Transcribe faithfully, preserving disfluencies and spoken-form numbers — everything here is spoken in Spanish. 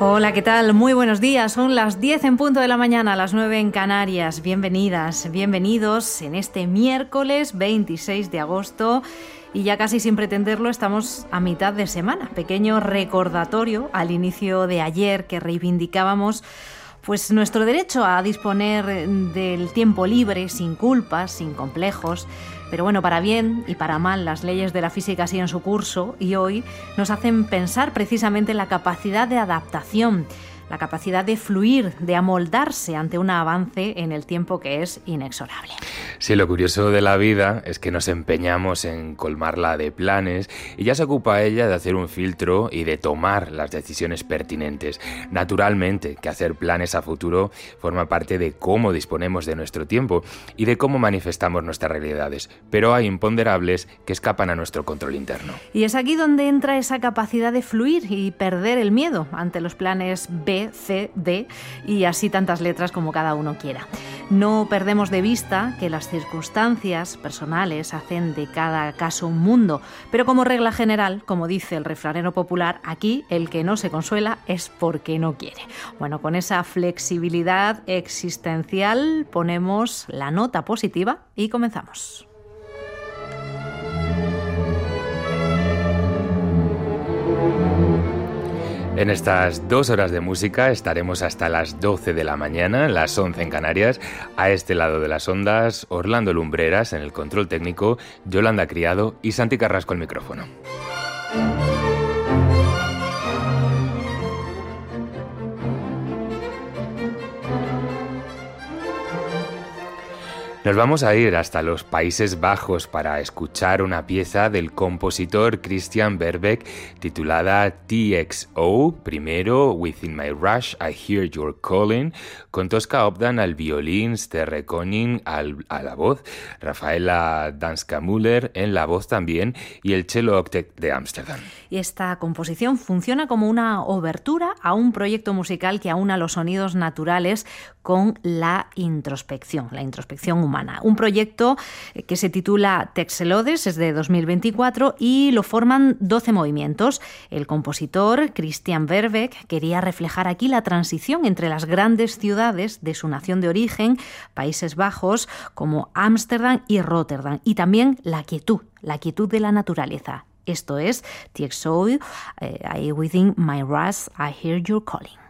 Hola, ¿qué tal? Muy buenos días. Son las diez en punto de la mañana, las nueve en Canarias. Bienvenidas, bienvenidos en este miércoles veintiséis de agosto. Y ya casi sin pretenderlo estamos a mitad de semana. Pequeño recordatorio al inicio de ayer que reivindicábamos pues nuestro derecho a disponer del tiempo libre, sin culpas, sin complejos. Pero bueno, para bien y para mal, las leyes de la física siguen su curso y hoy nos hacen pensar precisamente en la capacidad de adaptación, la capacidad de fluir, de amoldarse ante un avance en el tiempo que es inexorable. Sí, lo curioso de la vida es que nos empeñamos en colmarla de planes y ya se ocupa ella de hacer un filtro y de tomar las decisiones pertinentes. Naturalmente, que hacer planes a futuro forma parte de cómo disponemos de nuestro tiempo y de cómo manifestamos nuestras realidades, pero hay imponderables que escapan a nuestro control interno. Y es aquí donde entra esa capacidad de fluir y perder el miedo ante los planes B, C, D y así tantas letras como cada uno quiera. No perdemos de vista que las circunstancias personales hacen de cada caso un mundo, pero como regla general, como dice el refranero popular, aquí el que no se consuela es porque no quiere. Bueno, con esa flexibilidad existencial ponemos la nota positiva y comenzamos. En estas dos horas de música estaremos hasta las doce de la mañana, las once en Canarias. A este lado de las ondas, Orlando Lumbreras en el control técnico, Yolanda Criado y Santi Carrasco al micrófono. Nos vamos a ir hasta los Países Bajos para escuchar una pieza del compositor Christian Berbeck titulada T X O, primero Within My Rush, I Hear Your Calling, con Tosca Obdan al violín, Sterre Koning al, a la voz, Rafaela Danska-Müller en la voz también y el Cello Octet de Ámsterdam. Y esta composición funciona como una obertura a un proyecto musical que aúna los sonidos naturales con la introspección, la introspección humana. Un proyecto que se titula Texelodes, es de dos mil veinticuatro y lo forman doce movimientos. El compositor, Christian Berbeck, quería reflejar aquí la transición entre las grandes ciudades de su nación de origen, Países Bajos, como Ámsterdam y Rotterdam, y también la quietud, la quietud de la naturaleza. Esto es T X O, eh, I Within My Rush, I Hear Your Calling.